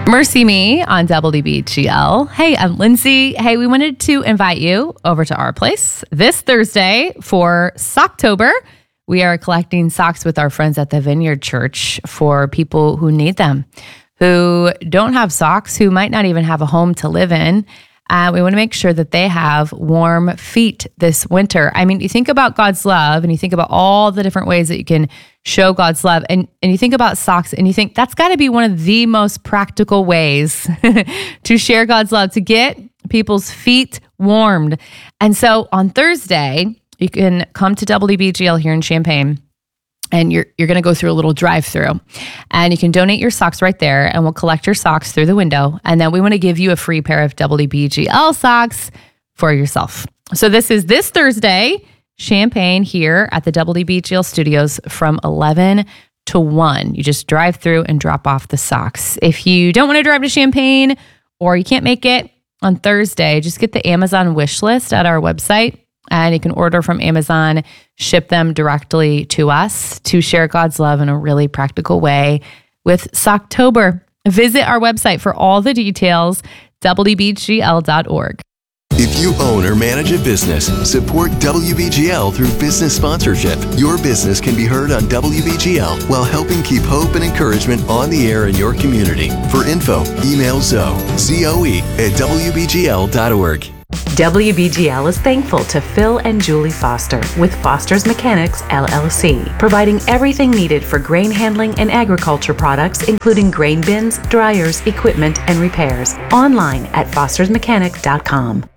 Mercy Me on WBGL. Hey, I'm Lindsay. Hey, we wanted to invite you over to our place this Thursday for Socktober. We are collecting socks with our friends at the Vineyard Church for people who need them, who don't have socks, who might not even have a home to live in. We want to make sure that they have warm feet this winter. I mean, you think about God's love and you think about all the different ways that you can show God's love, and you think about socks and you think that's got to be one of the most practical ways to share God's love, to get people's feet warmed. And so on Thursday, you can come to WBGL here in Champaign, and you're going to go through a little drive-through, and you can donate your socks right there, and we'll collect your socks through the window. And then we want to give you a free pair of WBGL socks for yourself. So this is this Thursday, Champaign, here at the WBGL studios from 11 to 1. You just drive through and drop off the socks. If you don't want to drive to Champaign or you can't make it on Thursday, just get the Amazon wish list at our website, and you can order from Amazon, ship them directly to us to share God's love in a really practical way with Socktober. Visit our website for all the details, WBGL.org. If you own or manage a business, support WBGL through business sponsorship. Your business can be heard on WBGL while helping keep hope and encouragement on the air in your community. For info, email Zoe, Z-O-E, at WBGL.org. WBGL is thankful to Phil and Julie Foster with Foster's Mechanics, LLC, providing everything needed for grain handling and agriculture products, including grain bins, dryers, equipment, and repairs. Online at fostersmechanic.com.